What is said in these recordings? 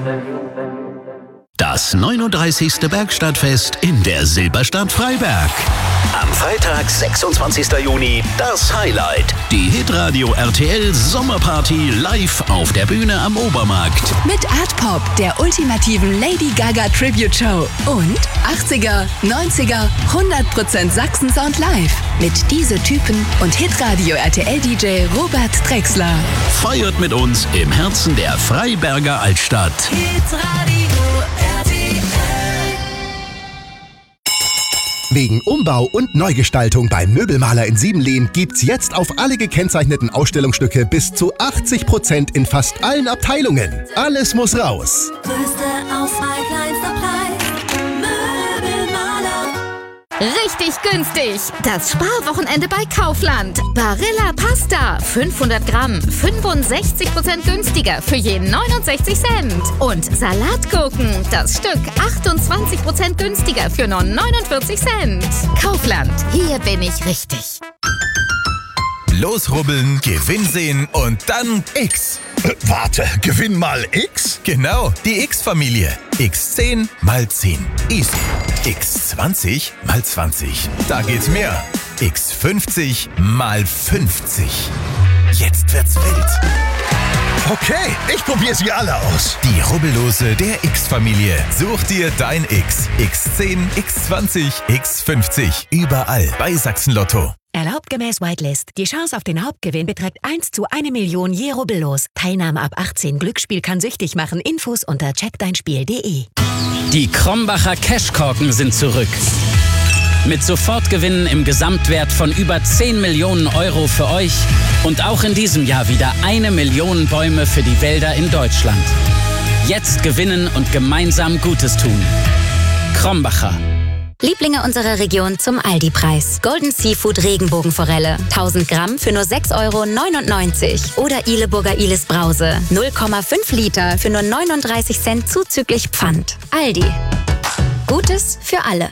Das 39. Bergstadtfest in der Silberstadt Freiberg. Am Freitag, 26. Juni, das Highlight. Die Hitradio RTL Sommerparty live auf der Bühne am Obermarkt. Mit Art Pop, der ultimativen Lady Gaga Tribute Show. Und 80er, 90er, 100% Sachsen-Sound live. Mit Diese Typen und Hitradio RTL DJ Robert Drexler. Feiert mit uns im Herzen der Freiberger Altstadt. Hitradio RTL. Wegen Umbau und Neugestaltung beim Möbelmaler in Siebenlehn gibt's jetzt auf alle gekennzeichneten Ausstellungsstücke bis zu 80% in fast allen Abteilungen. Alles muss raus. Größte Auswahl, kleinster Preis. Möbelmaler. Richtig günstig. Das Sparwochenende bei Kaufland. Barilla Pasta, 500 Gramm, 65% günstiger für je 69 Cent. Und Salatgurken, das Stück 28% günstiger für nur 49 Cent. Kaufland, hier bin ich richtig. Losrubbeln, Gewinn sehen und dann X. Warte, Gewinn mal X? Genau, die X-Familie. X10 mal 10. Easy. X20 mal 20. Da geht's mehr. X50 mal 50. Jetzt wird's wild. Okay, ich probiere sie alle aus. Die Rubbellose der X-Familie. Such dir dein X. X10, X20, X50. Überall bei Sachsen-Lotto. Erlaubt gemäß Whitelist. Die Chance auf den Hauptgewinn beträgt 1 zu 1 Million je Rubbellos. Teilnahme ab 18. Glücksspiel kann süchtig machen. Infos unter checkdeinspiel.de. Die Krombacher Cashkorken sind zurück. Mit Sofortgewinnen im Gesamtwert von über 10 Millionen Euro für euch und auch in diesem Jahr wieder 1 Million Bäume für die Wälder in Deutschland. Jetzt gewinnen und gemeinsam Gutes tun. Krombacher. Lieblinge unserer Region zum Aldi-Preis. Golden Seafood Regenbogenforelle. 1000 Gramm für nur 6,99 € Oder Ihleburger Ihles Brause. 0,5 Liter für nur 39 Cent zuzüglich Pfand. Aldi. Gutes für alle.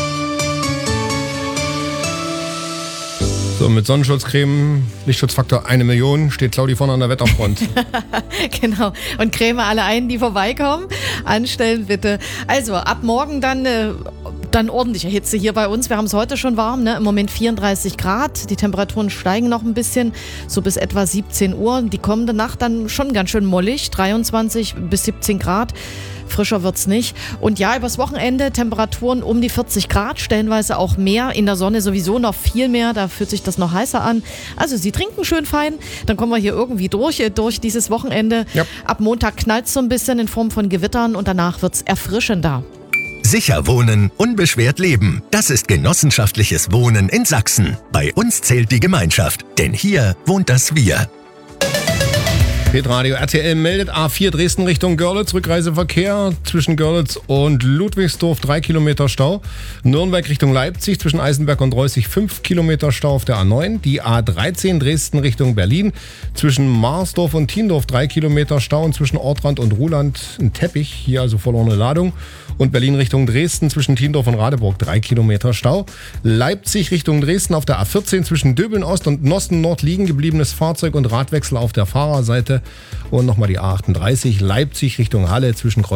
So, mit Sonnenschutzcreme, Lichtschutzfaktor 1 Million, steht Claudi vorne an der Wetterfront. Genau. Und creme alle ein, die vorbeikommen. Anstellen bitte. Also, ab morgen dann ordentliche Hitze hier bei uns. Wir haben es heute schon warm, ne? Im Moment 34 Grad. Die Temperaturen steigen noch ein bisschen, so bis etwa 17 Uhr. Die kommende Nacht dann schon ganz schön mollig, 23 bis 17 Grad. Frischer wird's nicht. Und ja, übers Wochenende Temperaturen um die 40 Grad, stellenweise auch mehr. In der Sonne sowieso noch viel mehr, da fühlt sich das noch heißer an. Also Sie trinken schön fein, dann kommen wir hier irgendwie durch dieses Wochenende. Ja. Ab Montag knallt's so ein bisschen in Form von Gewittern und danach wird's erfrischender. Sicher wohnen, unbeschwert leben. Das ist genossenschaftliches Wohnen in Sachsen. Bei uns zählt die Gemeinschaft, denn hier wohnt das Wir. Hitradio RTL meldet A4 Dresden Richtung Görlitz, Rückreiseverkehr zwischen Görlitz und Ludwigsdorf 3 Kilometer Stau. Nürnberg Richtung Leipzig zwischen Eisenberg und Reußig 5 Kilometer Stau auf der A9. Die A13 Dresden Richtung Berlin zwischen Marsdorf und Tiendorf 3 Kilometer Stau und zwischen Ortrand und Ruhland ein Teppich, hier also verlorene Ladung. Und Berlin Richtung Dresden zwischen Tiendorf und Radeburg 3 Kilometer Stau. Leipzig Richtung Dresden auf der A14 zwischen Döbeln Ost und Nossen Nord liegen gebliebenes Fahrzeug und Radwechsel auf der Fahrerseite. Und nochmal die A38 Leipzig Richtung Halle zwischen